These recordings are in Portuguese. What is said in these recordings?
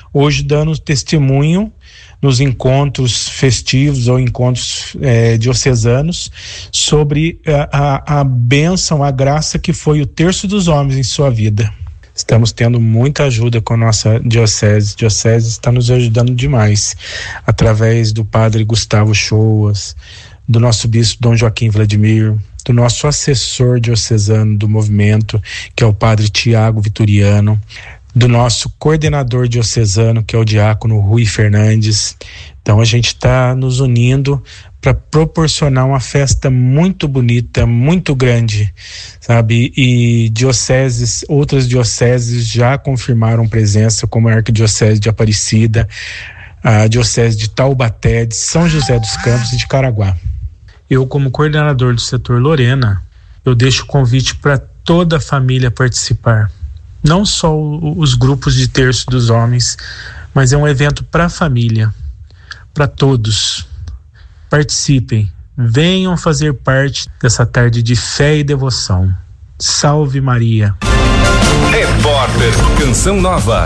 hoje dando testemunho nos encontros festivos ou encontros diocesanos sobre a bênção, a graça que foi o terço dos homens em sua vida. Estamos tendo muita ajuda com a nossa diocese. A diocese está nos ajudando demais, através do padre Gustavo Choas, do nosso bispo Dom Joaquim Vladimir, do nosso assessor diocesano do movimento, que é o padre Tiago Vitoriano, do nosso coordenador diocesano, que é o diácono Rui Fernandes. Então a gente está nos unindo para proporcionar uma festa muito bonita, muito grande, sabe? E outras dioceses já confirmaram presença, como a Arquidiocese de Aparecida, a Diocese de Taubaté, de São José dos Campos e de Caraguá. Eu, como coordenador do setor Lorena, eu deixo o convite para toda a família participar. Não só os grupos de terço dos homens, mas é um evento para a família, para todos. Participem, venham fazer parte dessa tarde de fé e devoção. Salve Maria. Repórter Canção Nova.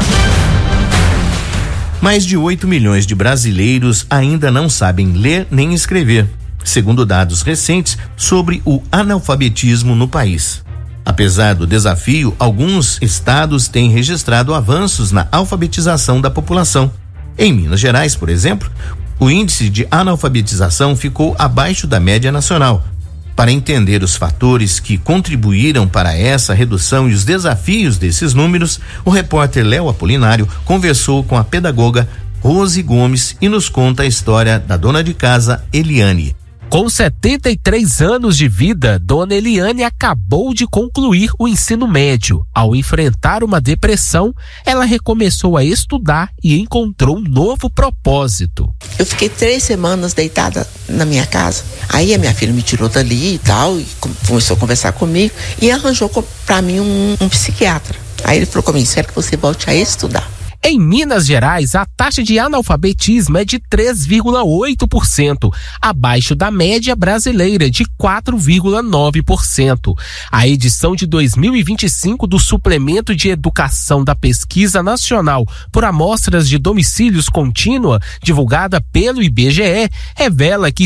Mais de 8 milhões de brasileiros ainda não sabem ler nem escrever, segundo dados recentes sobre o analfabetismo no país. Apesar do desafio, alguns estados têm registrado avanços na alfabetização da população. Em Minas Gerais, por exemplo, o índice de analfabetização ficou abaixo da média nacional. Para entender os fatores que contribuíram para essa redução e os desafios desses números, o repórter Léo Apolinário conversou com a pedagoga Rose Gomes e nos conta a história da dona de casa Eliane. Com 73 anos de vida, Dona Eliane acabou de concluir o ensino médio. Ao enfrentar uma depressão, ela recomeçou a estudar e encontrou um novo propósito. Eu fiquei 3 semanas deitada na minha casa. Aí a minha filha me tirou dali e tal, e começou a conversar comigo e arranjou para mim um psiquiatra. Aí ele falou comigo: quero que você volte a estudar. Em Minas Gerais, a taxa de analfabetismo é de 3,8%, abaixo da média brasileira de 4,9%. A edição de 2025 do Suplemento de Educação da Pesquisa Nacional por Amostras de Domicílios Contínua, divulgada pelo IBGE, revela que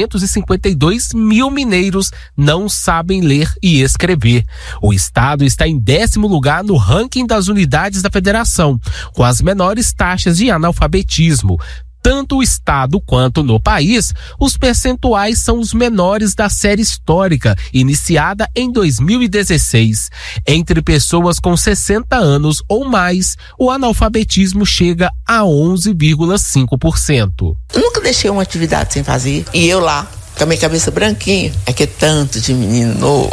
652 mil mineiros não sabem ler e escrever. O estado está em 10º lugar no ranking das unidades da federação, com as menores taxas de analfabetismo. Tanto o estado quanto no país, os percentuais são os menores da série histórica, iniciada em 2016. Entre pessoas com 60 anos ou mais, o analfabetismo chega a 11,5%. Eu nunca deixei uma atividade sem fazer. E eu lá, com a minha cabeça branquinha, é que é tanto de menino novo.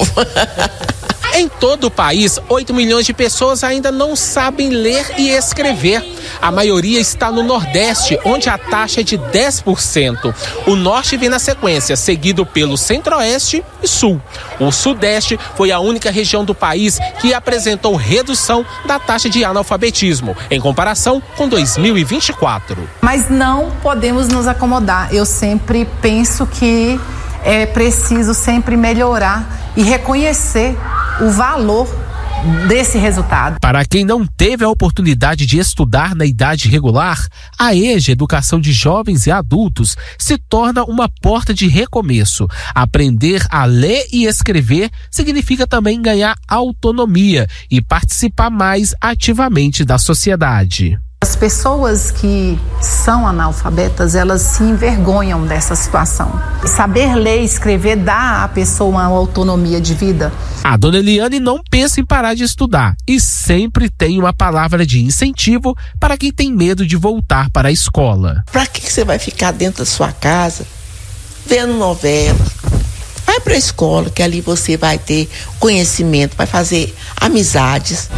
Em todo o país, 8 milhões de pessoas ainda não sabem ler e escrever. A maioria está no Nordeste, onde a taxa é de 10%. O Norte vem na sequência, seguido pelo Centro-Oeste e Sul. O Sudeste foi a única região do país que apresentou redução da taxa de analfabetismo, em comparação com 2024. Mas não podemos nos acomodar. Eu sempre penso que é preciso sempre melhorar e reconhecer o valor desse resultado. Para quem não teve a oportunidade de estudar na idade regular, a EJA, Educação de Jovens e Adultos, se torna uma porta de recomeço. Aprender a ler e escrever significa também ganhar autonomia e participar mais ativamente da sociedade. As pessoas que são analfabetas, elas se envergonham dessa situação. Saber ler e escrever dá à pessoa uma autonomia de vida. A dona Eliane não pensa em parar de estudar e sempre tem uma palavra de incentivo para quem tem medo de voltar para a escola. Para que você vai ficar dentro da sua casa, vendo novela? Vai para a escola, que ali você vai ter conhecimento, vai fazer amizades.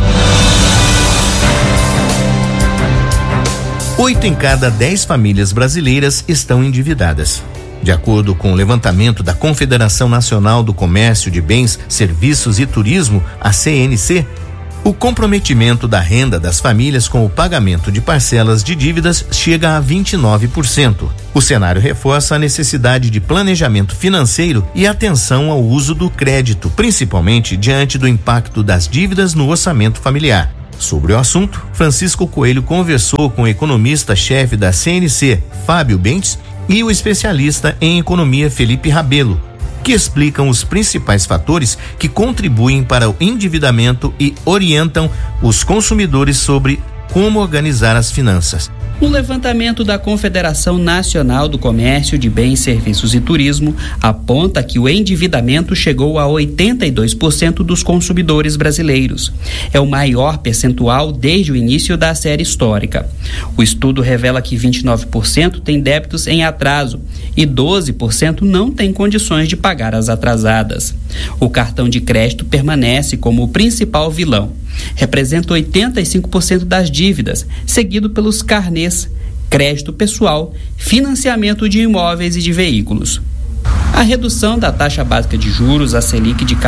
8 em cada 10 famílias brasileiras estão endividadas. De acordo com o levantamento da Confederação Nacional do Comércio de Bens, Serviços e Turismo, a CNC, o comprometimento da renda das famílias com o pagamento de parcelas de dívidas chega a 29%. O cenário reforça a necessidade de planejamento financeiro e atenção ao uso do crédito, principalmente diante do impacto das dívidas no orçamento familiar. Sobre o assunto, Francisco Coelho conversou com o economista-chefe da CNC, Fábio Bentes, e o especialista em economia, Felipe Rabelo, que explicam os principais fatores que contribuem para o endividamento e orientam os consumidores sobre como organizar as finanças. Um levantamento da Confederação Nacional do Comércio de Bens, Serviços e Turismo aponta que o endividamento chegou a 82% dos consumidores brasileiros. É o maior percentual desde o início da série histórica. O estudo revela que 29% têm débitos em atraso e 12% não têm condições de pagar as atrasadas. O cartão de crédito permanece como o principal vilão. Representa 85% das dívidas, seguido pelos carnês, crédito pessoal, financiamento de imóveis e de veículos. A redução da taxa básica de juros, a Selic, de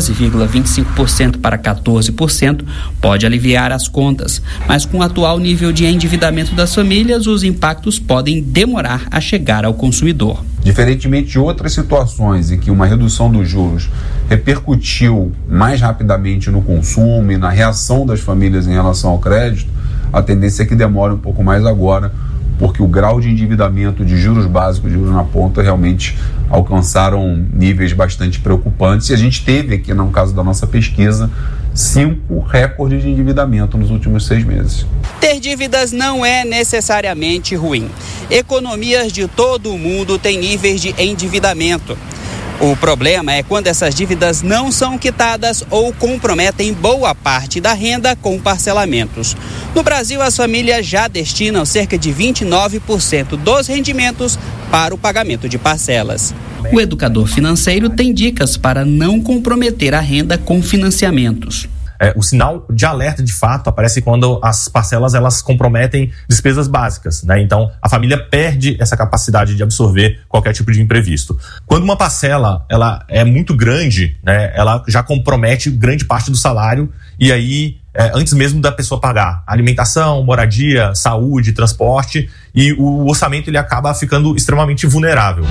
14,25% para 14%, pode aliviar as contas, mas com o atual nível de endividamento das famílias, os impactos podem demorar a chegar ao consumidor. Diferentemente de outras situações em que uma redução dos juros repercutiu mais rapidamente no consumo e na reação das famílias em relação ao crédito, a tendência é que demore um pouco mais agora, porque o grau de endividamento de juros básicos, de juros na ponta, realmente alcançaram níveis bastante preocupantes. E a gente teve aqui, no caso da nossa pesquisa, 5 recordes de endividamento nos últimos 6 meses. Ter dívidas não é necessariamente ruim. Economias de todo o mundo têm níveis de endividamento. O problema é quando essas dívidas não são quitadas ou comprometem boa parte da renda com parcelamentos. No Brasil, as famílias já destinam cerca de 29% dos rendimentos para o pagamento de parcelas. O educador financeiro tem dicas para não comprometer a renda com financiamentos. O sinal de alerta, de fato, aparece quando as parcelas elas comprometem despesas básicas, né? Então, a família perde essa capacidade de absorver qualquer tipo de imprevisto. Quando uma parcela ela é muito grande, né, ela já compromete grande parte do salário e aí, antes mesmo da pessoa pagar alimentação, moradia, saúde, transporte, e o orçamento ele acaba ficando extremamente vulnerável.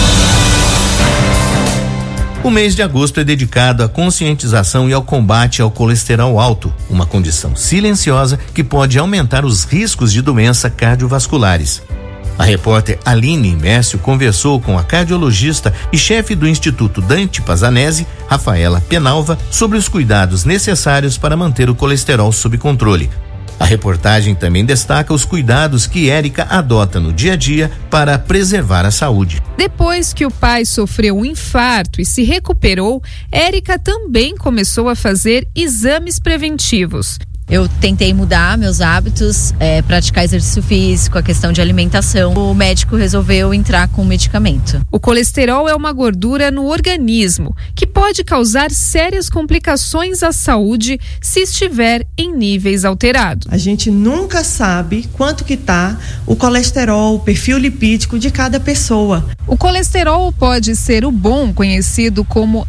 O mês de agosto é dedicado à conscientização e ao combate ao colesterol alto, uma condição silenciosa que pode aumentar os riscos de doenças cardiovasculares. A repórter Aline Mércio conversou com a cardiologista e chefe do Instituto Dante Pazanese, Rafaela Penalva, sobre os cuidados necessários para manter o colesterol sob controle. A reportagem também destaca os cuidados que Érica adota no dia a dia para preservar a saúde. Depois que o pai sofreu um infarto e se recuperou, Érica também começou a fazer exames preventivos. Eu tentei mudar meus hábitos, praticar exercício físico, a questão de alimentação. O médico resolveu entrar com medicamento. O colesterol é uma gordura no organismo que pode causar sérias complicações à saúde se estiver em níveis alterados. A gente nunca sabe quanto que está o colesterol, o perfil lipídico de cada pessoa. O colesterol pode ser o bom, conhecido como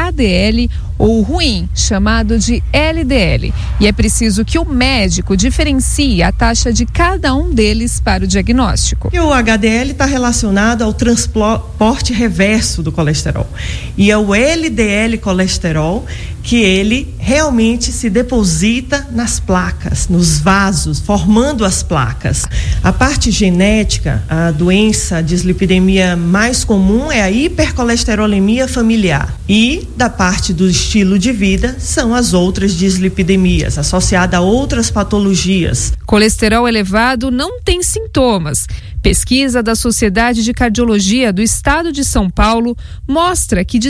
HDL, ou ruim, chamado de LDL. E é preciso que o médico diferencie a taxa de cada um deles para o diagnóstico. E o HDL está relacionado ao transporte reverso do colesterol. E é o LDL colesterol que ele realmente se deposita nas placas, nos vasos, formando as placas. A parte genética, a doença, a dislipidemia mais comum é a hipercolesterolemia familiar. E da parte do estilo de vida são as outras dislipidemias, associadas a outras patologias. Colesterol elevado não tem sintomas. Pesquisa da Sociedade de Cardiologia do Estado de São Paulo mostra que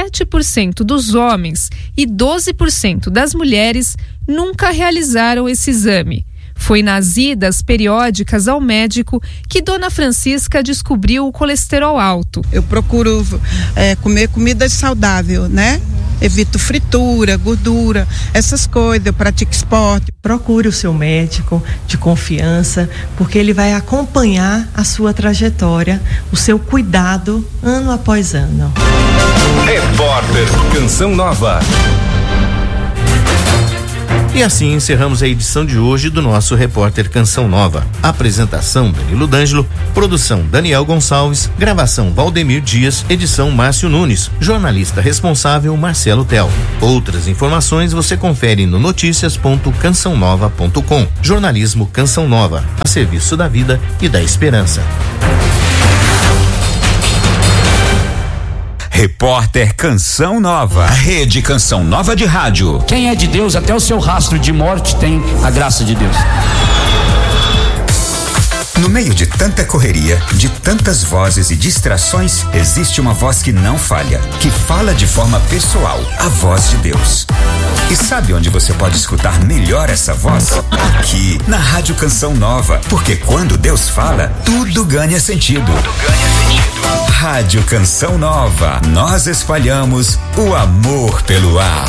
17% dos homens e 12% das mulheres nunca realizaram esse exame. Foi nas idas periódicas ao médico que Dona Francisca descobriu o colesterol alto. Eu procuro comer comida saudável, né? Evito fritura, gordura, essas coisas, eu pratico esporte. Procure o seu médico de confiança, porque ele vai acompanhar a sua trajetória, o seu cuidado ano após ano. Repórter Canção Nova. E assim encerramos a edição de hoje do nosso Repórter Canção Nova. Apresentação Danilo D'Angelo, produção Daniel Gonçalves, gravação Valdemir Dias, edição Márcio Nunes, jornalista responsável Marcelo Tel. Outras informações você confere no noticias.cançãonova.com. Jornalismo Canção Nova, a serviço da vida e da esperança. Repórter Canção Nova, Rede Canção Nova de Rádio. Quem é de Deus, até o seu rastro de morte tem a graça de Deus. No meio de tanta correria, de tantas vozes e distrações, existe uma voz que não falha, que fala de forma pessoal, a voz de Deus. E sabe onde você pode escutar melhor essa voz? Aqui, na Rádio Canção Nova, porque quando Deus fala, tudo ganha sentido. Rádio Canção Nova, nós espalhamos o amor pelo ar.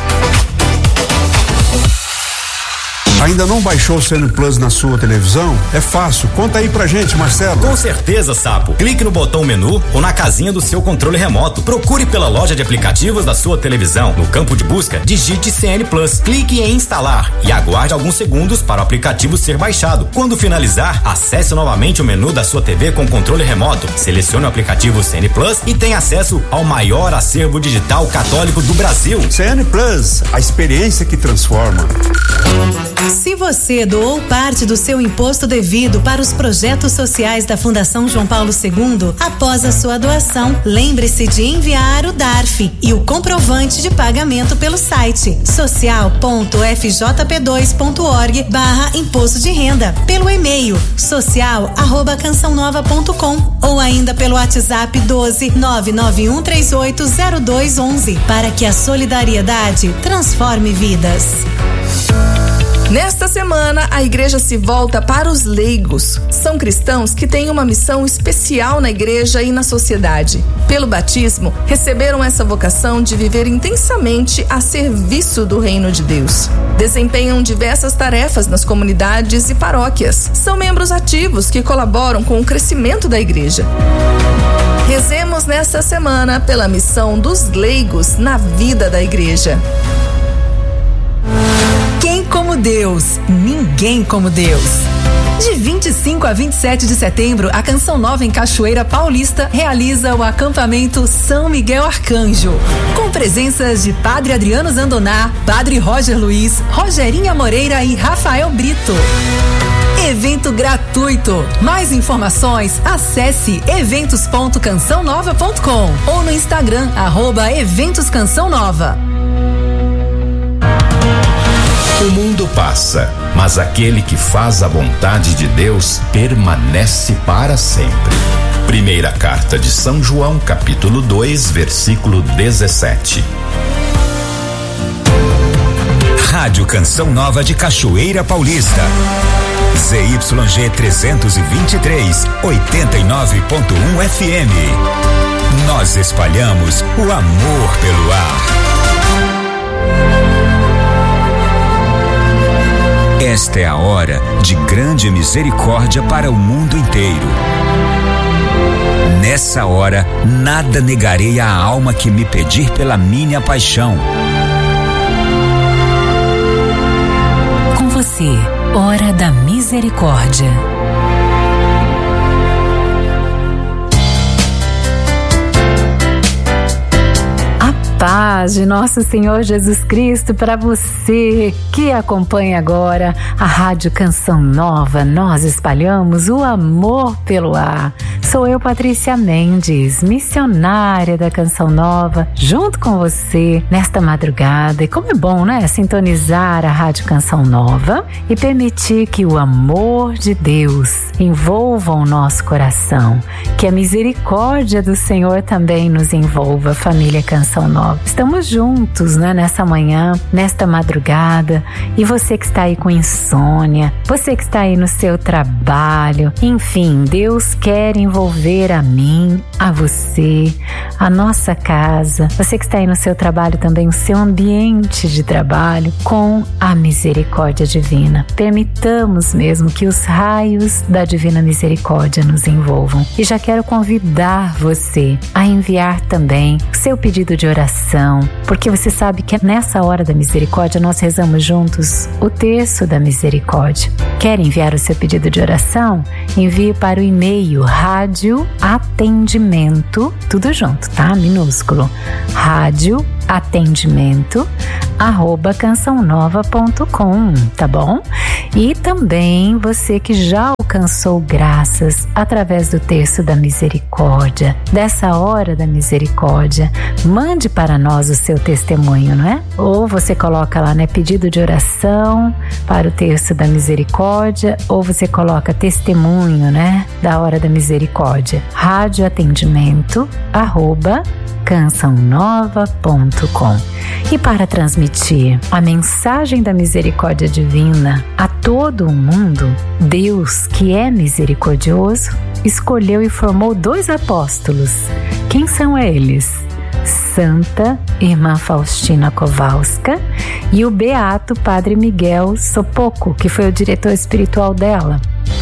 Ainda não baixou o CN Plus na sua televisão? É fácil, conta aí pra gente, Marcelo. Com certeza, Sapo. Clique no botão menu ou na casinha do seu controle remoto. Procure pela loja de aplicativos da sua televisão. No campo de busca, digite CN Plus. Clique em instalar e aguarde alguns segundos para o aplicativo ser baixado. Quando finalizar, acesse novamente o menu da sua TV com controle remoto. Selecione o aplicativo CN Plus e tenha acesso ao maior acervo digital católico do Brasil. CN Plus, a experiência que transforma. Se você doou parte do seu imposto devido para os projetos sociais da Fundação João Paulo II, após a sua doação, lembre-se de enviar o DARF e o comprovante de pagamento pelo site social.fjp2.org/imposto de renda, pelo e-mail social@cançãonova.com ou ainda pelo WhatsApp 12-991380211 para que a solidariedade transforme vidas. Nesta semana, a igreja se volta para os leigos. São cristãos que têm uma missão especial na igreja e na sociedade. Pelo batismo, receberam essa vocação de viver intensamente a serviço do reino de Deus. Desempenham diversas tarefas nas comunidades e paróquias. São membros ativos que colaboram com o crescimento da igreja. Rezemos nesta semana pela missão dos leigos na vida da igreja. Quem como Deus? Ninguém como Deus. De 25 a 27 de setembro, a Canção Nova em Cachoeira Paulista realiza o acampamento São Miguel Arcanjo, com presenças de Padre Adriano Zandoná, Padre Roger Luiz, Rogerinha Moreira e Rafael Brito. Evento gratuito. Mais informações, acesse eventos.cançãonova.com ou no Instagram @eventos-canção-nova. O mundo passa, mas aquele que faz a vontade de Deus permanece para sempre. Primeira carta de São João, capítulo 2, versículo 17. Rádio Canção Nova de Cachoeira Paulista. ZYG 323, 89.1 FM. Nós espalhamos o amor pelo ar. Esta é a hora de grande misericórdia para o mundo inteiro. Nessa hora, nada negarei à alma que me pedir pela minha paixão. Com você, Hora da Misericórdia. Paz de nosso Senhor Jesus Cristo para você que acompanha agora a Rádio Canção Nova. Nós espalhamos o amor pelo ar. Sou eu, Patrícia Mendes, missionária da Canção Nova, junto com você nesta madrugada. E como é bom, né? Sintonizar a Rádio Canção Nova e permitir que o amor de Deus envolva o nosso coração. Que a misericórdia do Senhor também nos envolva, família Canção Nova. Estamos juntos, né, nessa manhã, nesta madrugada. E você que está aí com insônia, você que está aí no seu trabalho, enfim, Deus quer envolver envolver a mim, a você, a nossa casa, você que está aí no seu trabalho também, o seu ambiente de trabalho, com a misericórdia divina. Permitamos mesmo que os raios da divina misericórdia nos envolvam. E já quero convidar você a enviar também o seu pedido de oração, porque você sabe que nessa hora da misericórdia nós rezamos juntos o terço da misericórdia. Quer enviar o seu pedido de oração? Envie para o e-mail radioatendimento, tudo junto, tá? Minúsculo. radioatendimento@cançãonova.com, tá bom? E também você que já alcançou graças através do terço da misericórdia, dessa hora da misericórdia, mande para nós o seu testemunho, não é? Ou você coloca lá, né, pedido de oração para o terço da misericórdia, ou você coloca testemunho, né, da hora da misericórdia. radioatendimento@cançãonova.com. E para transmitir a mensagem da misericórdia divina a todo o mundo, Deus, que é misericordioso, escolheu e formou 2 apóstolos. Quem são eles? Santa Irmã Faustina Kowalska e o beato Padre Miguel Sopoco, que foi o diretor espiritual dela.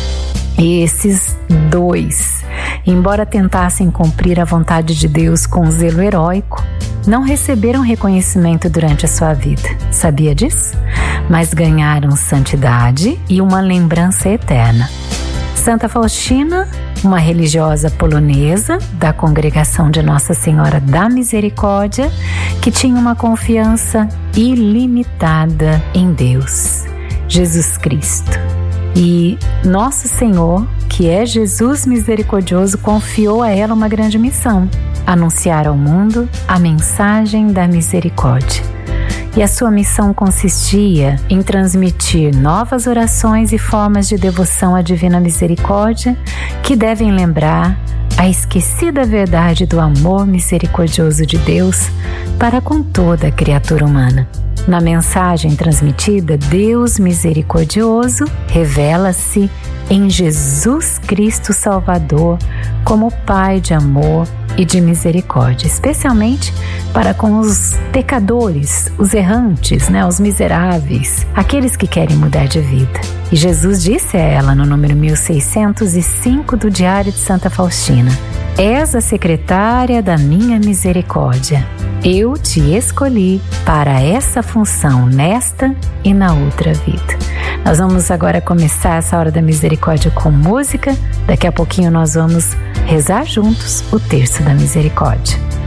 Esses 2, embora tentassem cumprir a vontade de Deus com zelo heróico, não receberam reconhecimento durante a sua vida. Sabia disso? Mas ganharam santidade e uma lembrança eterna. Santa Faustina, uma religiosa polonesa da congregação de Nossa Senhora da Misericórdia, que tinha uma confiança ilimitada em Deus, Jesus Cristo. E Nosso Senhor, que é Jesus misericordioso, confiou a ela uma grande missão: anunciar ao mundo a mensagem da misericórdia. E a sua missão consistia em transmitir novas orações e formas de devoção à divina misericórdia que devem lembrar a esquecida verdade do amor misericordioso de Deus para com toda a criatura humana. Na mensagem transmitida, Deus misericordioso revela-se em Jesus Cristo Salvador como Pai de amor e de misericórdia, especialmente para com os pecadores, os errantes, os miseráveis, aqueles que querem mudar de vida. E Jesus disse a ela no número 1605 do Diário de Santa Faustina: És a secretária da minha misericórdia. Eu te escolhi para essa função nesta e na outra vida. Nós vamos agora começar essa hora da misericórdia com música. Daqui a pouquinho nós vamos rezar juntos o terço da misericórdia.